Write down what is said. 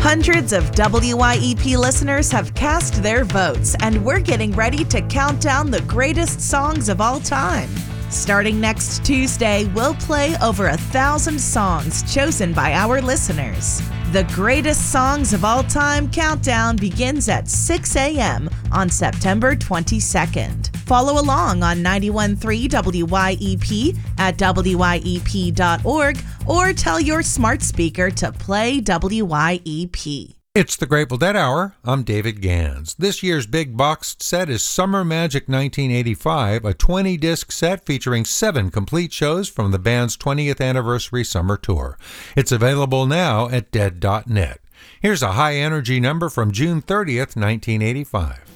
Hundreds of WYEP listeners have cast their votes, and we're getting ready to count down the greatest songs of all time. Starting next Tuesday, we'll play over 1,000 songs chosen by our listeners. The Greatest Songs of All Time countdown begins at 6 a.m. on September 22nd. Follow along on 91.3 WYEP at WYEP.org or tell your smart speaker to play WYEP. It's the Grateful Dead Hour. I'm David Gans. This year's big boxed set is Summer Magic 1985, a 20-disc set featuring 7 complete shows from the band's 20th anniversary summer tour. It's available now at dead.net. Here's a high-energy number from June 30th, 1985.